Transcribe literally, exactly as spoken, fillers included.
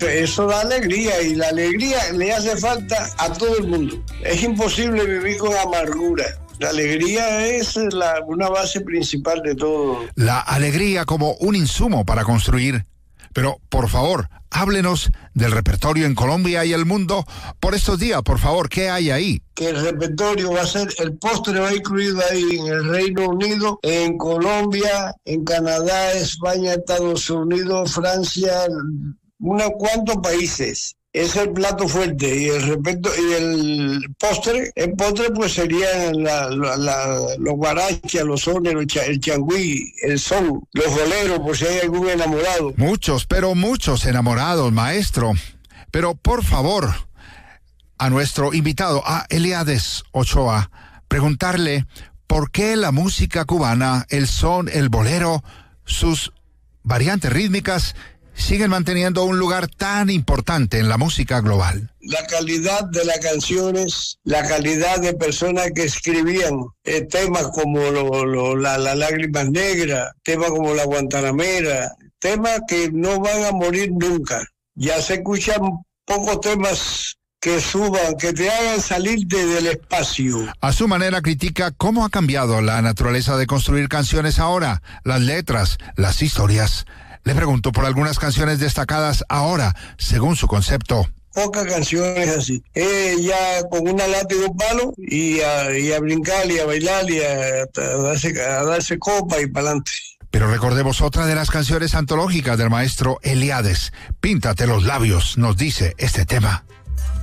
eso da alegría, y la alegría le hace falta a todo el mundo. Es imposible vivir con amargura. La alegría es la, una base principal de todo. La alegría como un insumo para construir. Pero, por favor, háblenos del repertorio en Colombia y el mundo por estos días, por favor, ¿qué hay ahí? Que el repertorio va a ser, el postre va incluido ahí en el Reino Unido, en Colombia, en Canadá, España, Estados Unidos, Francia, unos cuantos países. Es el plato fuerte, y el reperto, y el postre, el postre pues serían la, la, la, los guarachas, los sones, el changüí, el son, los boleros, por si hay algún enamorado. Muchos, pero muchos enamorados, maestro. Pero por favor, a nuestro invitado, a Eliades Ochoa, preguntarle por qué la música cubana, el son, el bolero, sus variantes rítmicas, siguen manteniendo un lugar tan importante en la música global. La calidad de las canciones, la calidad de personas que escribían eh, temas como lo, lo, la, la Lágrimas Negras, temas como La Guantanamera, temas que no van a morir nunca. Ya se escuchan pocos temas que suban, que te hagan salir desde el espacio. A su manera critica cómo ha cambiado la naturaleza de construir canciones ahora, las letras, las historias. Le pregunto por algunas canciones destacadas ahora, según su concepto. Pocas canciones así. Eh, ya con una lata y un palo, y a, y a brincar, y a bailar, y a, a, darse, a darse copa y para adelante. Pero recordemos otra de las canciones antológicas del maestro Eliades. Píntate los labios, nos dice este tema.